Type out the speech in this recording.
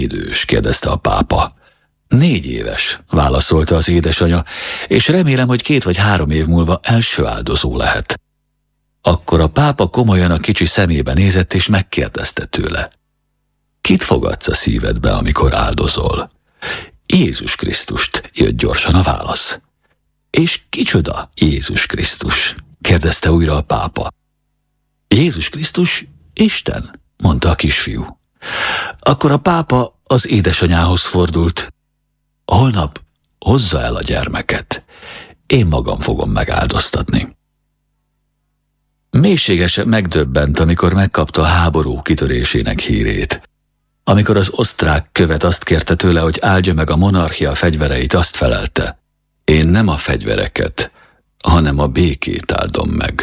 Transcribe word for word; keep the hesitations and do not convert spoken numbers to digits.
Idős? kérdezte a pápa. Négy éves, válaszolta az édesanyja, és remélem, hogy két vagy három év múlva első áldozó lehet. Akkor a pápa komolyan a kicsi szemébe nézett, és megkérdezte tőle. Kit fogadsz a szívedbe, amikor áldozol? Jézus Krisztust, jött gyorsan a válasz. És kicsoda Jézus Krisztus? kérdezte újra a pápa. Jézus Krisztus Isten, mondta a kisfiú. Akkor a pápa az édesanyához fordult. Holnap hozza el a gyermeket. Én magam fogom megáldoztatni. Mélységesen megdöbbent, amikor megkapta a háború kitörésének hírét. Amikor az osztrák követ azt kérte tőle, hogy áldja meg a monarchia fegyvereit, azt felelte. Én nem a fegyvereket, hanem a békét áldom meg.